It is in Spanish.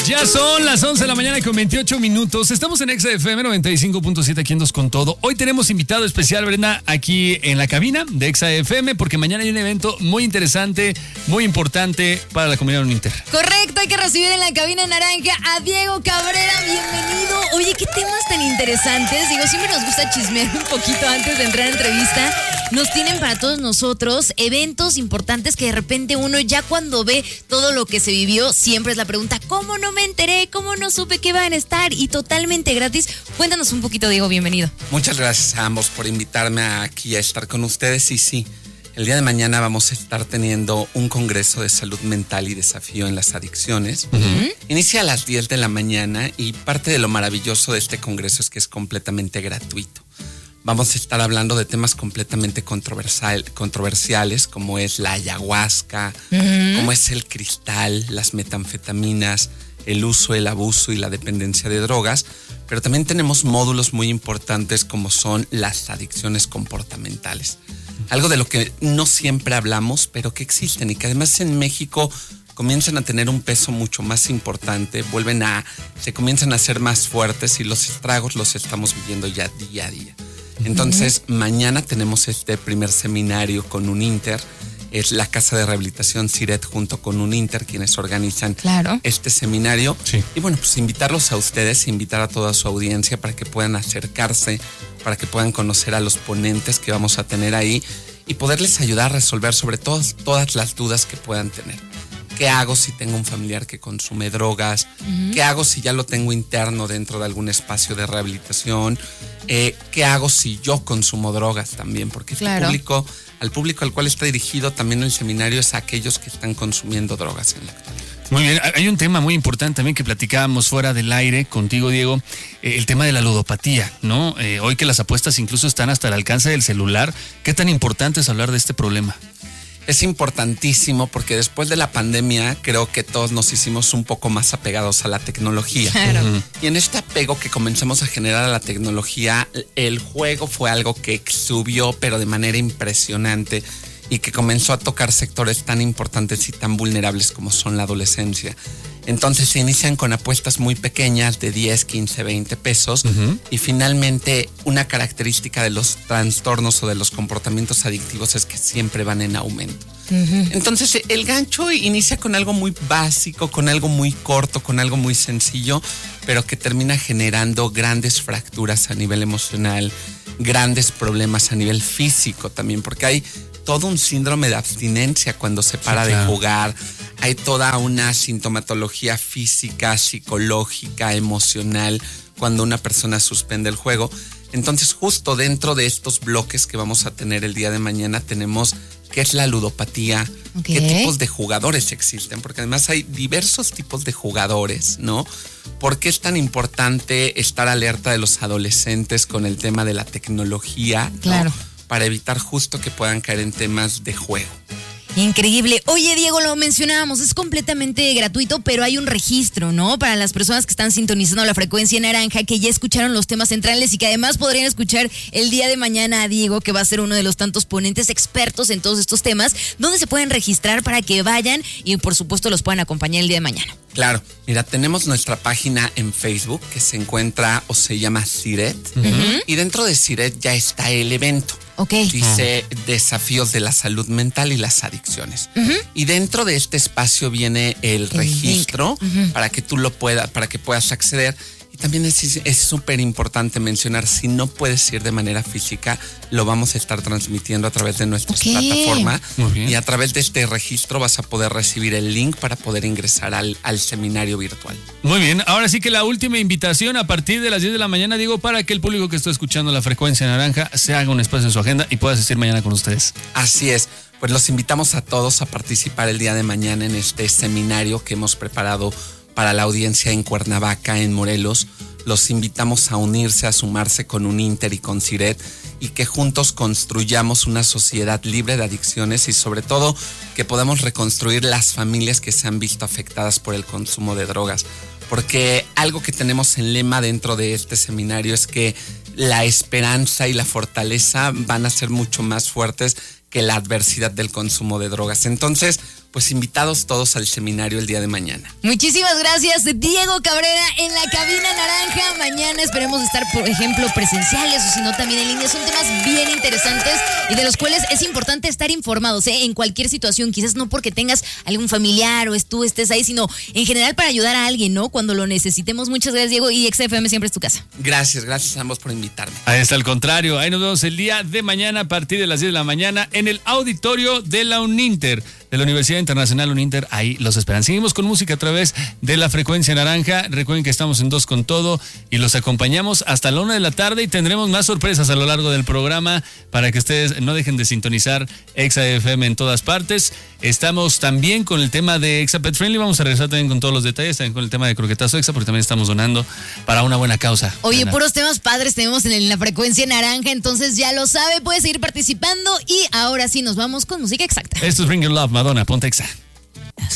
Ya son las 11 de la mañana con 28 minutos. Estamos en Exa FM 95.7 aquí en Dos con Todo. Hoy tenemos invitado especial, Brenda, aquí en la cabina de Exa FM, porque mañana hay un evento muy interesante, muy importante para la comunidad Uninter. Correcto, hay que recibir en la cabina naranja a Diego Cabrera. Bienvenido. Oye, qué temas tan interesantes. Digo, siempre nos gusta chismear un poquito antes de entrar a entrevista. Nos tienen para todos nosotros eventos importantes que de repente uno ya cuando ve todo lo que se vivió, siempre es la pregunta, ¿cómo no me enteré? ¿Cómo no supe que iban a estar? Y totalmente gratis. Cuéntanos un poquito, Diego, bienvenido. Muchas gracias a ambos por invitarme aquí a estar con ustedes. Y sí, el día de mañana vamos a estar teniendo un congreso de salud mental y desafío en las adicciones. Inicia a las 10 de la mañana y parte de lo maravilloso de este congreso es que es completamente gratuito. Vamos a estar hablando de temas completamente controversiales, como es la ayahuasca, como es el cristal, las metanfetaminas, el uso, el abuso y la dependencia de drogas. Pero también tenemos módulos muy importantes como son las adicciones comportamentales. Algo de lo que no siempre hablamos, pero que existen y que además en México comienzan a tener un peso mucho más importante, se comienzan a ser más fuertes y los estragos los estamos viviendo ya día a día. Entonces, mañana tenemos este primer seminario con Uninter. Es la Casa de Rehabilitación Siret junto con Uninter quienes organizan este seminario. Sí. Y bueno, pues invitarlos a ustedes, invitar a toda su audiencia para que puedan acercarse, para que puedan conocer a los ponentes que vamos a tener ahí y poderles ayudar a resolver sobre todas las dudas que puedan tener. ¿Qué hago si tengo un familiar que consume drogas? ¿Qué hago si ya lo tengo interno dentro de algún espacio de rehabilitación? ¿Qué hago si yo consumo drogas también? Porque al público al cual está dirigido también el seminario es a aquellos que están consumiendo drogas en la actualidad. Muy bien, hay un tema muy importante también que platicábamos fuera del aire contigo, Diego, el tema de la ludopatía, ¿no? Hoy que las apuestas incluso están hasta el alcance del celular, ¿qué tan importante es hablar de este problema? Es importantísimo porque después de la pandemia creo que todos nos hicimos un poco más apegados a la tecnología. Claro. Y en este apego que comenzamos a generar a la tecnología, el juego fue algo que subió pero de manera impresionante y que comenzó a tocar sectores tan importantes y tan vulnerables como son la adolescencia. Entonces se inician con apuestas muy pequeñas de 10, 15, 20 pesos y finalmente una característica de los trastornos o de los comportamientos adictivos es que siempre van en aumento. Entonces el gancho inicia con algo muy básico, con algo muy corto, con algo muy sencillo, pero que termina generando grandes fracturas a nivel emocional, grandes problemas a nivel físico también, porque hay todo un síndrome de abstinencia cuando se para de jugar. Hay toda una sintomatología física, psicológica, emocional cuando una persona suspende el juego. Entonces, justo dentro de estos bloques que vamos a tener el día de mañana tenemos qué es la ludopatía, qué tipos de jugadores existen, porque además hay diversos tipos de jugadores, ¿no? ¿Por qué es tan importante estar alerta de los adolescentes con el tema de la tecnología? Claro. ¿No? Para evitar justo que puedan caer en temas de juego. Increíble. Oye, Diego, lo mencionábamos, es completamente gratuito, pero hay un registro, ¿no? Para las personas que están sintonizando la frecuencia naranja, que ya escucharon los temas centrales y que además podrían escuchar el día de mañana a Diego, que va a ser uno de los tantos ponentes expertos en todos estos temas. ¿Dónde se pueden registrar para que vayan y por supuesto los puedan acompañar el día de mañana? Claro, mira, tenemos nuestra página en Facebook que se encuentra o se llama Siret y dentro de Siret ya está el evento. Dice desafíos de la salud mental y las adicciones. Y dentro de este espacio viene el registro para que tú para que puedas acceder. Y también es súper importante mencionar, si no puedes ir de manera física, lo vamos a estar transmitiendo a través de nuestra plataforma. Y a través de este registro vas a poder recibir el link para poder ingresar al seminario virtual. Muy bien, ahora sí que la última invitación a partir de las 10 de la mañana, Diego, para que el público que está escuchando la frecuencia naranja se haga un espacio en su agenda y pueda asistir mañana con ustedes. Así es, pues los invitamos a todos a participar el día de mañana en este seminario que hemos preparado para la audiencia en Cuernavaca, en Morelos. Los invitamos a unirse, a sumarse con Uninter y con Siret y que juntos construyamos una sociedad libre de adicciones y sobre todo que podamos reconstruir las familias que se han visto afectadas por el consumo de drogas. Porque algo que tenemos en lema dentro de este seminario es que la esperanza y la fortaleza van a ser mucho más fuertes que la adversidad del consumo de drogas. Entonces, pues invitados todos al seminario el día de mañana. Muchísimas gracias, Diego Cabrera, en la cabina naranja. Mañana esperemos estar, por ejemplo, presenciales o si no también en línea. Son temas bien interesantes y de los cuales es importante estar informados, en cualquier situación. Quizás no porque tengas algún familiar o tú estés ahí, sino en general para ayudar a alguien, ¿no? Cuando lo necesitemos. Muchas gracias, Diego, y XFM siempre es tu casa. Gracias a ambos por invitarme. Ahí está, al contrario. Ahí nos vemos el día de mañana a partir de las 10 de la mañana en el auditorio de la UNINTER, de la Universidad Internacional UNINTER. Ahí los esperan. Seguimos con música a través de la frecuencia naranja. Recuerden que estamos en Dos con Todo y los acompañamos hasta la 1 de la tarde y tendremos más sorpresas a lo largo del programa para que ustedes no dejen de sintonizar XFM en todas partes. Estamos también con el tema de Exa Pet Friendly. Vamos a regresar también con todos los detalles, también con el tema de Croquetazo Exa, porque también estamos donando para una buena causa. Oye, puros temas padres tenemos en la frecuencia naranja, entonces ya lo sabe, puede seguir participando y ahora sí nos vamos con música exacta. Esto es Bring Your Love, Madonna, ponte Exa.